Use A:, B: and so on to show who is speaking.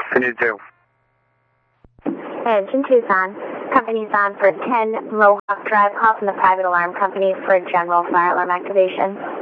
A: Continue to.
B: Engine 2's on. Company's on for 10 Mohawk Drive. Call from the private alarm company for general fire alarm activation.